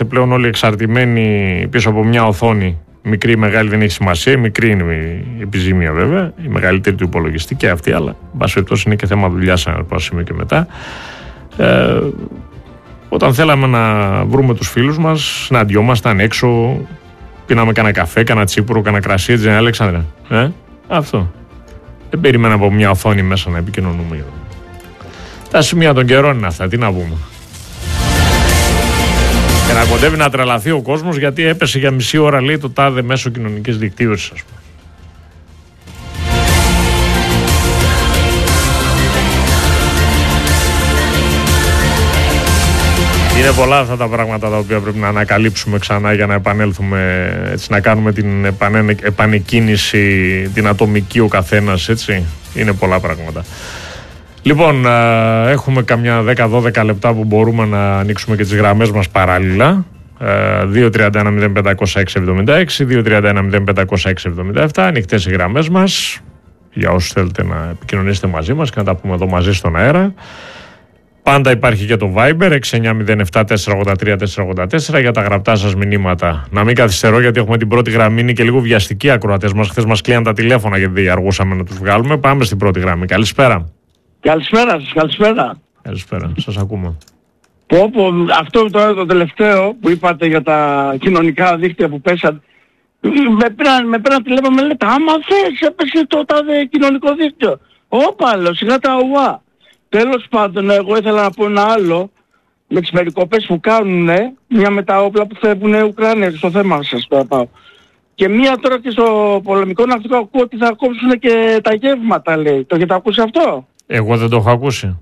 πλέον όλοι εξαρτημένοι πίσω από μια οθόνη. Μικρή ή μεγάλη δεν έχει σημασία. Μικρή είναι η επιζήμια βέβαια. Η μεγαλύτερη του υπολογιστή και αυτή, αλλά εν πάση περιπτώσει είναι και θέμα δουλειάς από ένα σημείο και μετά. Όταν θέλαμε να βρούμε τους φίλους μας, συναντιόμασταν έξω, πίναμε κανένα καφέ, κανένα τσίπουρο, κανένα κρασί, έτσι, Αλέξανδρε. Αυτό. Δεν περιμένα από μια οθόνη μέσα να επικοινωνούμε. Τα σημεία των καιρών είναι αυτά, τι να πούμε. Και να κοντεύει να τρελαθεί ο κόσμος γιατί έπεσε για μισή ώρα, λέει, το τάδε μέσω κοινωνικής δικτύωσης, ας πούμε. Είναι πολλά αυτά τα πράγματα τα οποία πρέπει να ανακαλύψουμε ξανά για να επανέλθουμε, έτσι, να κάνουμε την επανεκκίνηση, την ατομική ο καθένας, έτσι. Είναι πολλά πράγματα. Λοιπόν, έχουμε καμιά 10-12 λεπτά που μπορούμε να ανοίξουμε και τις γραμμές μας παράλληλα. 2-31-0500-676, 2-31-0500-677, ανοιχτές οι γραμμές μας για όσους θέλετε να επικοινωνήσετε μαζί μας και να τα πούμε εδώ μαζί στον αέρα. Πάντα υπάρχει και το Viber 6907483-484 για τα γραπτά σας μηνύματα. Να μην καθυστερώ γιατί έχουμε την πρώτη γραμμή, είναι και λίγο βιαστικοί ακροατές μας. Χθες μας κλείναν τα τηλέφωνα γιατί αργούσαμε να τους βγάλουμε. Πάμε στην πρώτη γραμμή. Καλησπέρα. Καλησπέρα σας, καλησπέρα. Καλησπέρα, σας ακούμε. Αυτό τώρα το τελευταίο που είπατε για τα κοινωνικά δίκτυα που πέσαν, με πήραν τηλέφωνο, με λέτε άμα θες έπεσε το τάδε κοινωνικό δίκτυο. Όπα, λέω, σιγά τα ουά. Τέλος πάντων, εγώ ήθελα να πω ένα άλλο με τις περικοπές που κάνουν, μια με τα όπλα που φεύγουν Ουκρανία, στο θέμα σας τώρα πάω. Και μία τώρα και στο πολεμικό ναυτικό ακούω ότι θα κόψουν και τα γεύματα, λέει. Το έχετε ακούσει αυτό? Εγώ δεν το έχω ακούσει.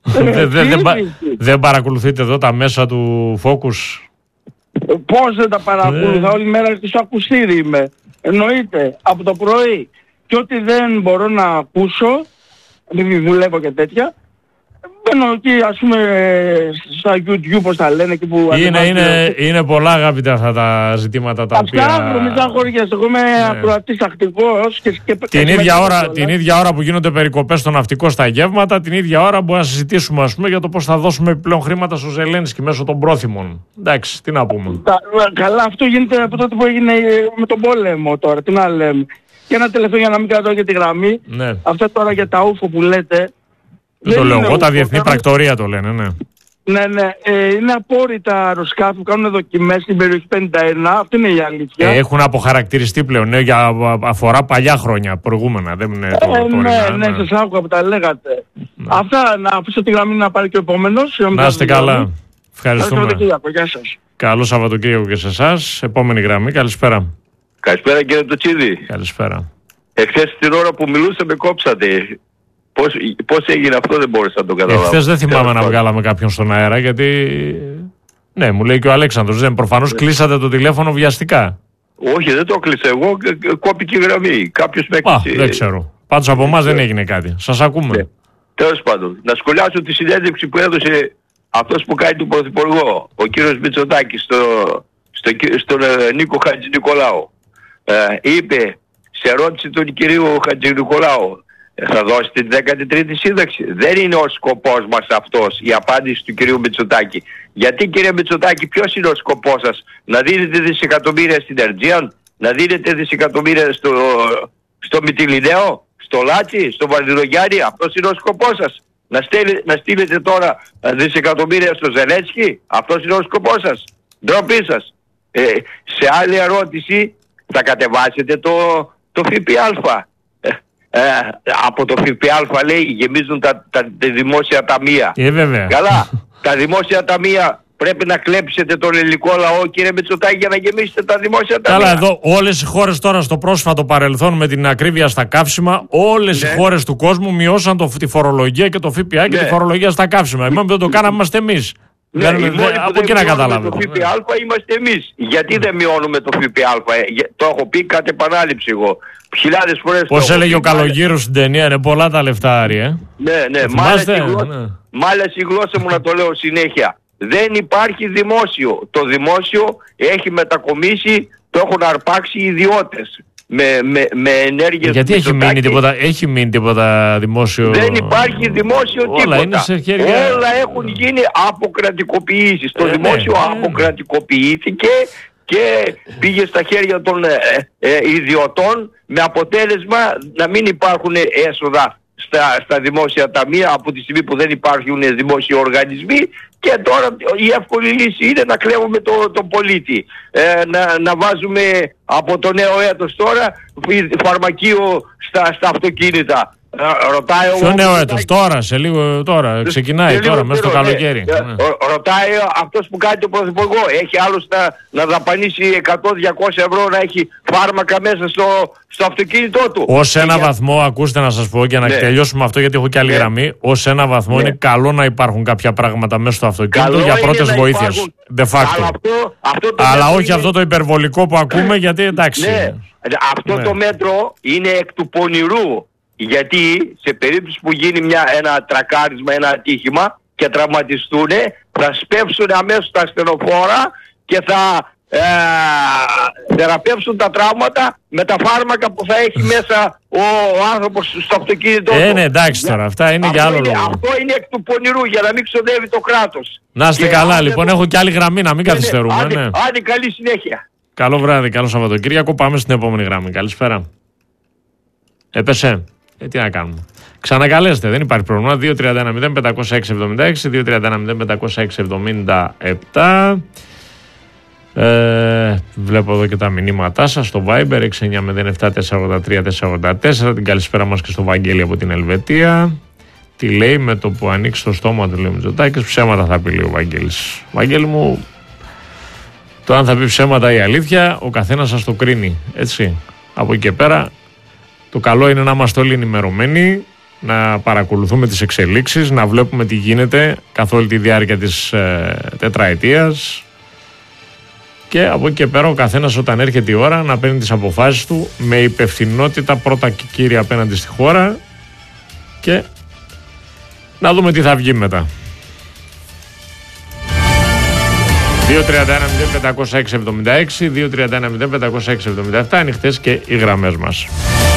Δεν παρακολουθείτε εδώ τα μέσα του Focus? Πώς δεν τα παρακολουθώ, όλη μέρα και στο ακουστήρι είμαι. Εννοείται, από το πρωί. Και ό,τι δεν μπορώ να ακούσω, επειδή δουλεύω και τέτοια, μπαίνω εκεί, ας πούμε, στα YouTube, πώς τα λένε, εκεί που... Είναι πολλά, αγαπητά, αυτά τα ζητήματα τα οποία... Αυτά, μην τα χωριές, εγώ είμαι ακροατής τακτικός την ίδια ώρα που γίνονται περικοπές στο ναυτικό στα γεύματα, την ίδια ώρα μπορούμε να συζητήσουμε, ας πούμε, για το πώς θα δώσουμε επιπλέον χρήματα στο Ζελένσκι μέσω των πρόθυμων. Εντάξει, τι να πούμε. Καλά, αυτό γίνεται από τότε που έγινε με τον πόλεμο τώρα, τι να λέμε. Και ένα τελευταίο για να μην κρατώ και τη γραμμή. Ναι. Αυτά τώρα για τα ούφο που λέτε. Δεν το λέω εγώ, τα διεθνή πρακτορία το λένε, ναι. Ναι. Είναι απόρριτα αεροσκάφη που κάνουν δοκιμές στην περιοχή 51. Αυτή είναι η αλήθεια. Έχουν αποχαρακτηριστεί πλέον, ναι, για αφορά παλιά χρόνια, προηγούμενα. Δεν είναι ναι, σας άκουγα που τα λέγατε. Ναι. Αυτά, να αφήσω τη γραμμή να πάρει και ο επόμενος. Να είστε καλά. Ευχαριστούμε. Γεια σας. Καλό Σαββατοκύριακο και σε εσάς. Επόμενη γραμμή, καλησπέρα. Καλησπέρα κύριε Τοτσίδη. Καλησπέρα. Εχθές την ώρα που μιλούσαμε κόψατε. Πώς έγινε αυτό δεν μπόρεσα να το καταλάβω. Εχθές δεν θυμάμαι να βγάλαμε κάποιον στον αέρα γιατί... Ναι, μου λέει και ο Αλέξανδρος, προφανώς κλείσατε το τηλέφωνο βιαστικά. Όχι, δεν το κλείσα εγώ, κόπηκε η γραμμή. Κάποιος με έκλεισε. Δεν ξέρω. Πάντως από εμάς δεν έγινε κάτι. Σας ακούμε. Ναι. Τέλος πάντων, να σχολιάσω τη συνέντευξη που έδωσε αυτός που κάνει τον Πρωθυπουργό, ο κύριος Μητσοτάκης, στον Νίκο Χατζηνικολάου. Είπε, σε ερώτηση τον κυρίου Χατζηνικολάου, θα δώσει την 13η σύνταξη. Δεν είναι ο σκοπός μας αυτός, η απάντηση του κυρίου Μητσοτάκη. Γιατί κύριε Μητσοτάκη, ποιος είναι ο σκοπός σας? Να δίνετε δισεκατομμύρια στην Τερτζίαν, να δίνετε δισεκατομμύρια στο Μυτιληναίο, στο Λάτσι, στο Βαρδινογιάννη? Αυτός είναι ο σκοπός σας? Να στείλετε τώρα δισεκατομμύρια στο Ζελένσκι? Αυτός είναι ο σκοπός σας? Ντροπή σας. Σε άλλη ερώτηση, θα κατεβάσετε το ΦΠΑ. Από το ΦΠΑ λέει γεμίζουν τα δημόσια ταμεία. Βέβαια. Καλά. Τα δημόσια ταμεία πρέπει να κλέψετε τον ελληνικό λαό, κύριε Μητσοτάκη, για να γεμίσετε τα δημόσια ταμεία. Καλά, εδώ όλες οι χώρες τώρα στο πρόσφατο παρελθόν με την ακρίβεια στα καύσιμα, όλες οι χώρες του κόσμου μειώσαν τη φορολογία και το ΦΠΑ και τη φορολογία στα καύσιμα. Εμείς δεν το κάναμε, είμαστε εμείς. Ναι, από εκεί να καταλάβουμε. Το ΦΠΑ είμαστε εμείς. Γιατί δεν μειώνουμε το ΦΠΑ? Το έχω πει κατ' επανάληψη εγώ. Χιλιάδες φορές. Πώς έλεγε ο Καλογύρος στην ταινία, είναι πολλά τα λεφτά, Άρη, Ναι. Μάλιστα η γλώσσα μου να το λέω συνέχεια. Δεν υπάρχει δημόσιο. Το δημόσιο έχει μετακομίσει, το έχουν αρπάξει οι ιδιώτες. με ενέργειες. Γιατί έχει μείνει τίποτα δημόσιο? Δεν υπάρχει δημόσιο τίποτα. Όλα είναι σε χέρια. Όλα έχουν γίνει αποκρατικοποιήσεις. Το δημόσιο αποκρατικοποιήθηκε και πήγε στα χέρια των ιδιωτών, με αποτέλεσμα να μην υπάρχουν έσοδα στα δημόσια ταμεία από τη στιγμή που δεν υπάρχουν δημόσιοι οργανισμοί, και τώρα η εύκολη λύση είναι να κλέβουμε τον πολίτη. Να βάζουμε από το νέο έτος τώρα φαρμακείο στα αυτοκίνητα. Ποιο νέο έτος? Τώρα, σε λίγο, τώρα ξεκινάει, τώρα μέσα στο καλοκαίρι. Ρωτάει αυτός που κάνει το πρωθυπουργό, έχει άλλος να δαπανίσει 100-200 ευρώ να έχει φάρμακα μέσα στο αυτοκίνητό του. Ως ένα βαθμό, ακούστε να σας πω και να τελειώσουμε αυτό, γιατί έχω και άλλη γραμμή. Ως ένα βαθμό είναι καλό να υπάρχουν κάποια πράγματα μέσα στο αυτοκίνητο για πρώτες βοήθειες. De facto. Αλλά όχι αυτό το υπερβολικό που ακούμε, γιατί εντάξει. Αυτό το μέτρο είναι εκ του πονηρού. Γιατί σε περίπτωση που γίνει ένα τρακάρισμα, ένα ατύχημα και τραυματιστούν, θα σπεύσουν αμέσως τα ασθενοφόρα και θα θεραπεύσουν τα τραύματα με τα φάρμακα που θα έχει μέσα ο άνθρωπος στο αυτοκίνητο του. Ναι, εντάξει τώρα, αυτά είναι για άλλο λόγο. Αυτό είναι εκ του πονηρού, για να μην ξοδεύει το κράτος. Να είστε καλά, λοιπόν, έχω και άλλη γραμμή, να μην καθυστερούμε. Άντε, καλή συνέχεια. Καλό βράδυ, καλό Σαββατοκύριακο. Πάμε στην επόμενη γραμμή. Καλησπέρα. Έπεσε. Τι να κάνουμε. Ξανακαλέστε, δεν υπάρχει πρόβλημα. 2-31-05-506-76, 2-31-05-506-77. Βλέπω εδώ και τα μηνύματά σας στο Viber 6907483-484. Την καλησπέρα μας και στο Βαγγέλη από την Ελβετία. Τι λέει? Με το που ανοίξει το στόμα του, λέει Μητσοτάκης, ψέματα θα πει, λέει ο Βαγγέλης. Βαγγέλη μου, το αν θα πει ψέματα ή αλήθεια, ο καθένας σας το κρίνει. Έτσι. Από εκεί και πέρα, το καλό είναι να είμαστε όλοι ενημερωμένοι, να παρακολουθούμε τις εξελίξεις, να βλέπουμε τι γίνεται καθ' όλη τη διάρκεια της τετραετίας, και από εκεί και πέρα ο καθένας όταν έρχεται η ώρα να παίρνει τις αποφάσεις του με υπευθυνότητα πρώτα και κύρια απέναντι στη χώρα, και να δούμε τι θα βγει μετά. 2-31-05-506-76, 2-31-05-506-77 είναι χτες και οι γραμμές μας.